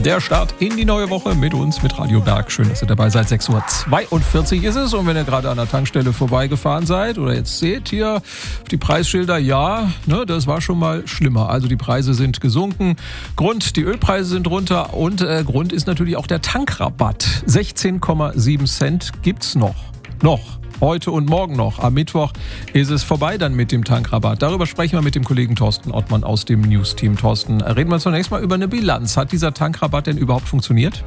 Der Start in die neue Woche mit uns, mit Radio Berg. Schön, dass ihr dabei seid. 6:42 Uhr ist es. Und wenn ihr gerade an der Tankstelle vorbeigefahren seid oder jetzt seht hier die Preisschilder, ja, das war schon mal schlimmer. Also die Preise sind gesunken. Grund, die Ölpreise sind runter und Grund ist natürlich auch der Tankrabatt. 16,7 Cent gibt's noch. Heute und morgen noch. Am Mittwoch ist es vorbei dann mit dem Tankrabatt. Darüber sprechen wir mit dem Kollegen Thorsten Ottmann aus dem News-Team. Thorsten, reden wir zunächst mal über eine Bilanz. Hat dieser Tankrabatt denn überhaupt funktioniert?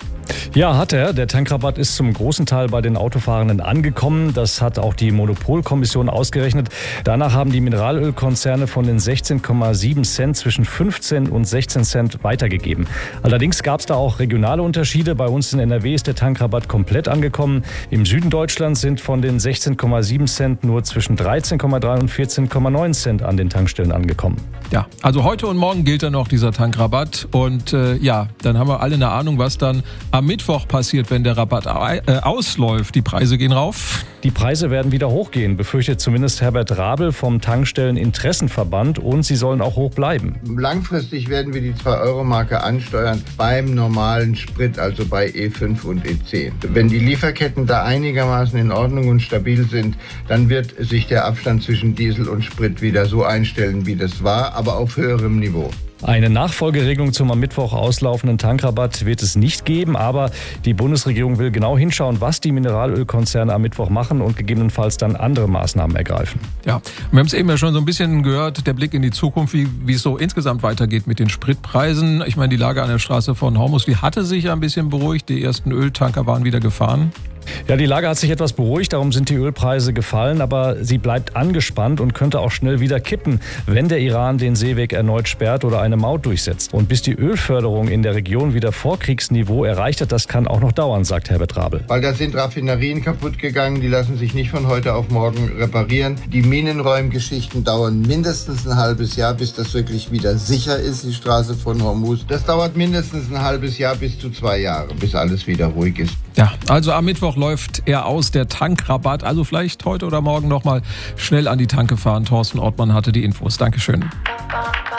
Ja, hat er. Der Tankrabatt ist zum großen Teil bei den Autofahrenden angekommen. Das hat auch die Monopolkommission ausgerechnet. Danach haben die Mineralölkonzerne von den 16,7 Cent zwischen 15 und 16 Cent weitergegeben. Allerdings gab es da auch regionale Unterschiede. Bei uns in NRW ist der Tankrabatt komplett angekommen. Im Süden Deutschlands sind von den 16,7 Cent nur zwischen 13,3 und 14,9 Cent an den Tankstellen angekommen. Ja, also heute und morgen gilt dann noch dieser Tankrabatt. Und dann haben wir alle eine Ahnung, was dann am Mittwoch passiert, wenn der Rabatt ausläuft. Die Preise gehen rauf. Die Preise werden wieder hochgehen, befürchtet zumindest Herbert Rabel vom Tankstelleninteressenverband, und sie sollen auch hoch bleiben. Langfristig werden wir die 2-Euro-Marke ansteuern beim normalen Sprit, also bei E5 und E10. Wenn die Lieferketten da einigermaßen in Ordnung und stabil sind, dann wird sich der Abstand zwischen Diesel und Sprit wieder so einstellen, wie das war, aber auf höherem Niveau. Eine Nachfolgeregelung zum am Mittwoch auslaufenden Tankrabatt wird es nicht geben, aber die Bundesregierung will genau hinschauen, was die Mineralölkonzerne am Mittwoch machen und gegebenenfalls dann andere Maßnahmen ergreifen. Ja, wir haben es eben ja schon so ein bisschen gehört, der Blick in die Zukunft, wie es so insgesamt weitergeht mit den Spritpreisen. Ich meine, die Lage an der Straße von Hormuz, die hatte sich ja ein bisschen beruhigt. Die ersten Öltanker waren wieder gefahren. Ja, die Lage hat sich etwas beruhigt, darum sind die Ölpreise gefallen, aber sie bleibt angespannt und könnte auch schnell wieder kippen, wenn der Iran den Seeweg erneut sperrt oder eine Maut durchsetzt. Und bis die Ölförderung in der Region wieder Vorkriegsniveau erreicht hat, das kann auch noch dauern, sagt Herbert Rabel. Weil da sind Raffinerien kaputt gegangen, die lassen sich nicht von heute auf morgen reparieren. Die Minenräumgeschichten dauern mindestens ein halbes Jahr, bis das wirklich wieder sicher ist, die Straße von Hormuz. Das dauert mindestens ein halbes Jahr bis zu 2 Jahre, bis alles wieder ruhig ist. Ja, also am Mittwoch läuft er aus, der Tankrabatt. Also vielleicht heute oder morgen nochmal schnell an die Tanke fahren. Thorsten Ottmann hatte die Infos. Dankeschön.